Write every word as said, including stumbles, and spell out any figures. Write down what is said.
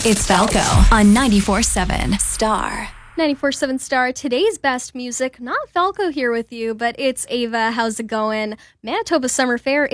It's Falco on ninety-four seven Star. ninety-four seven Star, today's best music. Not Falco here with you, but it's Ava. How's it going? Manitoba Summer Fair